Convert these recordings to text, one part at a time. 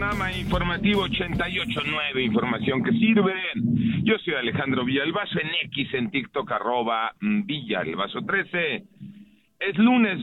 Panorama Informativo 88.9, información que sirve. Yo soy Alejandro Villalbazo, en X, en TikTok, @Villalbazo13. Es lunes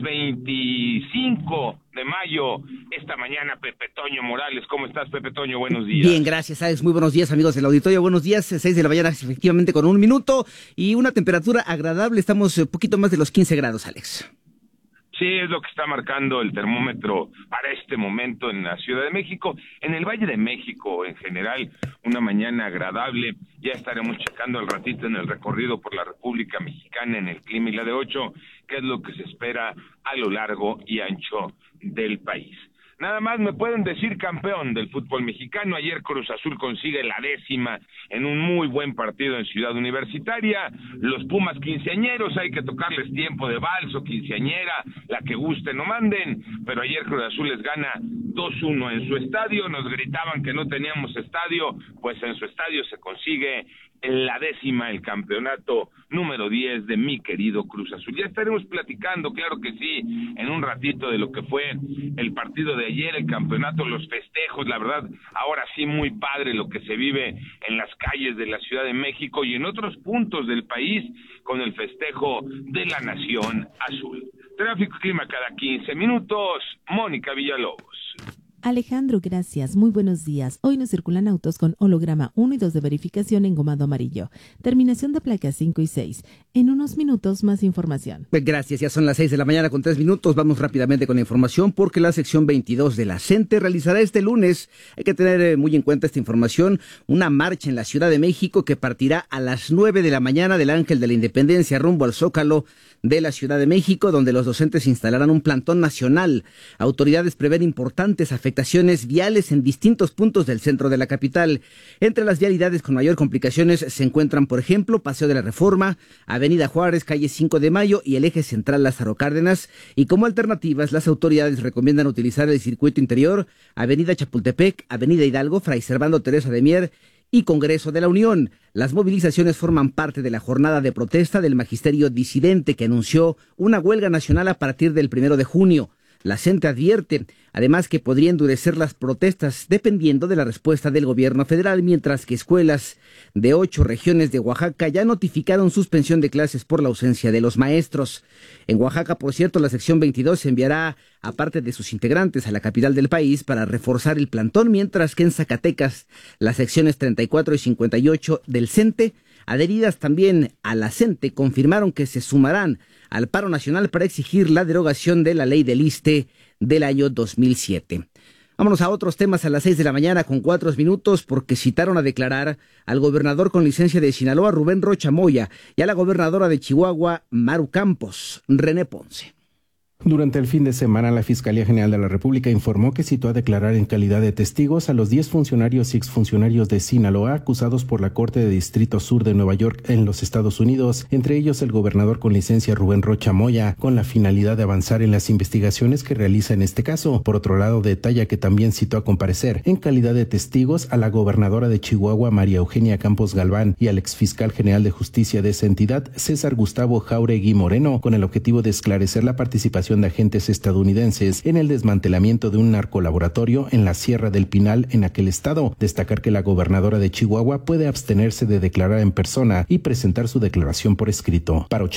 25 de mayo. Esta mañana, Pepe Toño Morales. ¿Cómo estás, Pepe Toño? Buenos días. Bien, gracias, Alex. Muy buenos días, amigos del auditorio. Buenos días, 6 de la mañana, efectivamente, con 1 minuto. Y una temperatura agradable. Estamos un poquito más de los 15 grados, Alex. Sí, es lo que está marcando el termómetro para este momento en la Ciudad de México. En el Valle de México, en general, una mañana agradable. Ya estaremos checando al ratito en el recorrido por la República Mexicana, en el clima y la de 8, qué es lo que se espera a lo largo y ancho del país. Nada más me pueden decir campeón del fútbol mexicano. Ayer Cruz Azul consigue la 10ª en un muy buen partido en Ciudad Universitaria. Los Pumas quinceañeros, hay que tocarles tiempo de vals o quinceañera, la que gusten o manden, pero ayer Cruz Azul les gana 2-1 en su estadio. Nos gritaban que no teníamos estadio, pues en su estadio se consigue la 10ª, el campeonato número 10 de mi querido Cruz Azul. Ya estaremos platicando, claro que sí, en un ratito de lo que fue el partido de ayer, el campeonato, los festejos. La verdad, ahora sí muy padre lo que se vive en las calles de la Ciudad de México y en otros puntos del país con el festejo de la Nación Azul. Tráfico y clima cada 15 minutos. Mónica Villalobos. Alejandro, gracias. Muy buenos días. Hoy nos circulan autos con holograma 1 y 2 de verificación engomado amarillo. Terminación de placas 5 y 6. En unos minutos, más información. Gracias. Ya son las 6 de la mañana con 3 minutos. Vamos rápidamente con la información porque la sección 22 de la CENTE realizará este lunes, hay que tener muy en cuenta esta información, una marcha en la Ciudad de México que partirá a las 9 de la mañana del Ángel de la Independencia rumbo al Zócalo de la Ciudad de México, donde los docentes instalarán un plantón nacional. Autoridades prevén importantes afectaciones viales en distintos puntos del centro de la capital. Entre las vialidades con mayor complicaciones se encuentran, por ejemplo, Paseo de la Reforma, Avenida Juárez, calle 5 de Mayo y el eje central Lázaro Cárdenas. Y como alternativas, las autoridades recomiendan utilizar el circuito interior, Avenida Chapultepec, Avenida Hidalgo, Fray Servando Teresa de Mier y Congreso de la Unión. Las movilizaciones forman parte de la jornada de protesta del magisterio disidente que anunció una huelga nacional a partir del 1 de junio. La CENTE advierte, además, que podría endurecer las protestas dependiendo de la respuesta del gobierno federal, mientras que escuelas de 8 regiones de Oaxaca ya notificaron suspensión de clases por la ausencia de los maestros. En Oaxaca, por cierto, la sección 22 enviará a parte de sus integrantes a la capital del país para reforzar el plantón, mientras que en Zacatecas, las secciones 34 y 58 del CENTE, adheridas también a la CENTE, confirmaron que se sumarán al paro nacional para exigir la derogación de la ley del ISSSTE del año 2007. Vámonos a otros temas a las 6 de la mañana con 4 minutos, porque citaron a declarar al gobernador con licencia de Sinaloa, Rubén Rocha Moya, y a la gobernadora de Chihuahua, Maru Campos, René Ponce. Durante el fin de semana, la Fiscalía General de la República informó que citó a declarar en calidad de testigos a los 10 funcionarios y exfuncionarios de Sinaloa acusados por la Corte de Distrito Sur de Nueva York en los Estados Unidos, entre ellos el gobernador con licencia Rubén Rocha Moya, con la finalidad de avanzar en las investigaciones que realiza en este caso. Por otro lado, detalla que también citó a comparecer en calidad de testigos a la gobernadora de Chihuahua, María Eugenia Campos Galván, y al exfiscal general de justicia de esa entidad, César Gustavo Jáuregui Moreno, con el objetivo de esclarecer la participación de agentes estadounidenses en el desmantelamiento de un narcolaboratorio en la Sierra del Pinal en aquel estado. Destacar que la gobernadora de Chihuahua puede abstenerse de declarar en persona y presentar su declaración por escrito. Para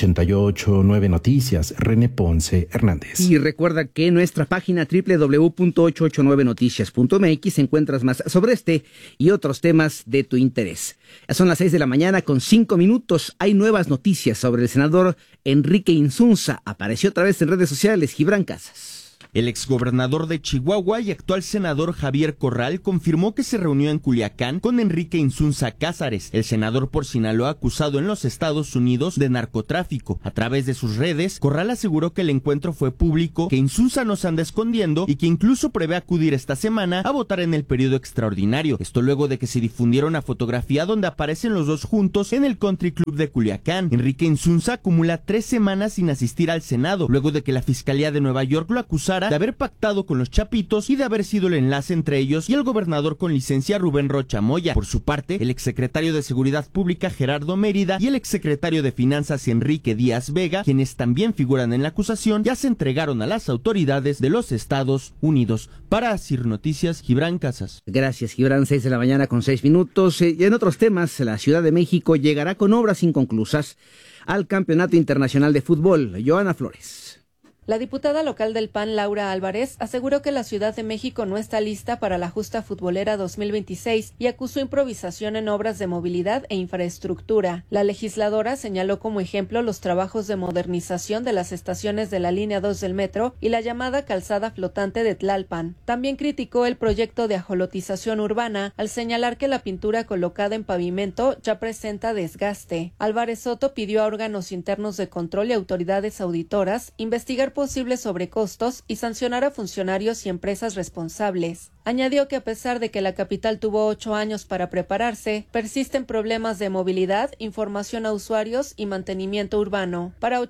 88.9 Noticias, René Ponce Hernández. Y recuerda que en nuestra página www.889noticias.mx encuentras más sobre este y otros temas de tu interés. Ya son las 6 de la mañana con 5 minutos. Hay nuevas noticias sobre el senador Enrique Insunza. Apareció otra vez en redes sociales. Gibran Casas. El exgobernador de Chihuahua y actual senador Javier Corral confirmó que se reunió en Culiacán con Enrique Insunza Cázares, el senador por Sinaloa acusado en los Estados Unidos de narcotráfico. A través de sus redes, Corral aseguró que el encuentro fue público, que Insunza no se anda escondiendo y que incluso prevé acudir esta semana a votar en el periodo extraordinario. Esto luego de que se difundiera una fotografía donde aparecen los dos juntos en el Country Club de Culiacán. Enrique Insunza acumula 3 semanas sin asistir al Senado, luego de que la Fiscalía de Nueva York lo acusara acusara de haber pactado con los Chapitos y de haber sido el enlace entre ellos y el gobernador con licencia Rubén Rocha Moya. Por su parte, el exsecretario de Seguridad Pública Gerardo Mérida y el exsecretario de Finanzas Enrique Díaz Vega, quienes también figuran en la acusación, ya se entregaron a las autoridades de los Estados Unidos. Para Asir Noticias, Gibran Casas. Gracias, Gibran. 6 de la mañana con 6 minutos. Y en otros temas, la Ciudad de México llegará con obras inconclusas al Campeonato Internacional de Fútbol. Joana Flores. La diputada local del PAN, Laura Álvarez, aseguró que la Ciudad de México no está lista para la justa futbolera 2026 y acusó improvisación en obras de movilidad e infraestructura. La legisladora señaló como ejemplo los trabajos de modernización de las estaciones de la línea 2 del metro y la llamada calzada flotante de Tlalpan. También criticó el proyecto de ajolotización urbana al señalar que la pintura colocada en pavimento ya presenta desgaste. Álvarez Soto pidió a órganos internos de control y autoridades auditoras investigar posibles sobrecostos y sancionar a funcionarios y empresas responsables. Añadió que a pesar de que la capital tuvo 8 años para prepararse, persisten problemas de movilidad, información a usuarios y mantenimiento urbano. Para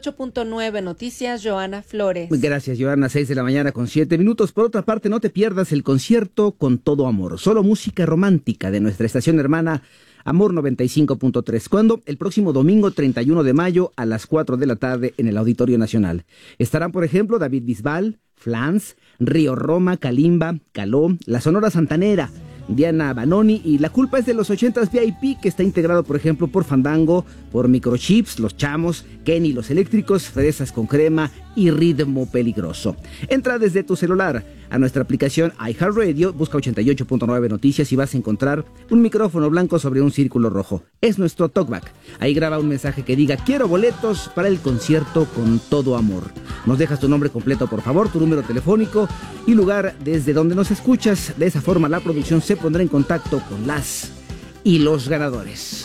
88.9 Noticias, Joana Flores. Gracias, Joana. 6 de la mañana con 7 minutos. Por otra parte, no te pierdas el concierto Con Todo Amor, solo música romántica de nuestra estación hermana Amor 95.3, cuando el próximo domingo 31 de mayo a las 4 de la tarde en el Auditorio Nacional. Estarán, por ejemplo, David Bisbal, Flans, Río Roma, Kalimba, Caló, La Sonora Santanera, Diana Banoni y La Culpa es de los 80s VIP, que está integrado, por ejemplo, por Fandango, por Microchips, Los Chamos, Kenny Los Eléctricos, Fresas con Crema y Ritmo Peligroso. Entra desde tu celular a nuestra aplicación iHeartRadio, busca 88.9 Noticias y vas a encontrar un micrófono blanco sobre un círculo rojo. Es nuestro talkback. Ahí graba un mensaje que diga: quiero boletos para el concierto Con Todo Amor. Nos dejas tu nombre completo, por favor, tu número telefónico y lugar desde donde nos escuchas. De esa forma la producción se pondrá en contacto con las y los ganadores.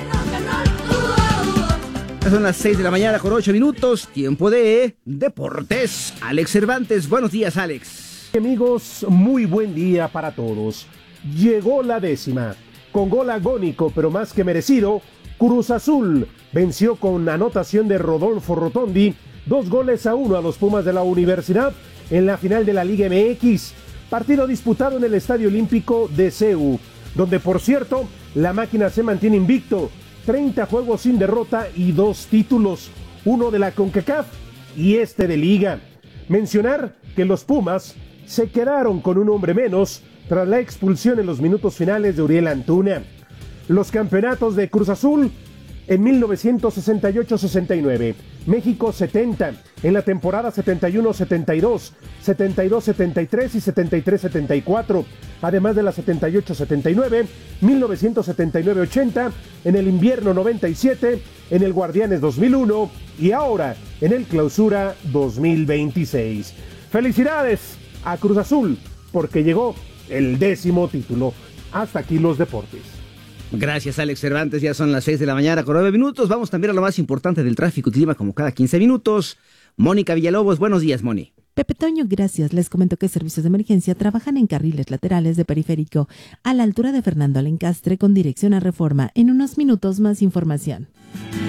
Son las 6 de la mañana con 8 minutos, tiempo de deportes. Alex Cervantes, buenos días, Alex. Amigos, muy buen día para todos. Llegó la 10ª. Con gol agónico, pero más que merecido, Cruz Azul venció con anotación de Rodolfo Rotondi 2-1 a los Pumas de la Universidad en la final de la Liga MX. Partido disputado en el Estadio Olímpico de CEU, donde, por cierto, la máquina se mantiene invicto. 30 juegos sin derrota y 2 títulos, uno de la CONCACAF y este de Liga. Mencionar que los Pumas se quedaron con un hombre menos tras la expulsión en los minutos finales de Uriel Antuna. Los campeonatos de Cruz Azul en 1968-69, México 70, en la temporada 71-72, 72-73 y 73-74, además de la 78-79, 1979-80, en el invierno 97, en el Guardianes 2001 y ahora en el Clausura 2026. ¡Felicidades a Cruz Azul! Porque llegó el 10º título. Hasta aquí los deportes. Gracias, Alex Cervantes. Ya son las 6 de la mañana con 9 minutos. Vamos también a lo más importante del tráfico y clima, como cada 15 minutos. Mónica Villalobos, buenos días, Moni. Pepe Toño, gracias. Les comento que servicios de emergencia trabajan en carriles laterales de periférico a la altura de Fernando Alencastre con dirección a Reforma. En unos minutos más información.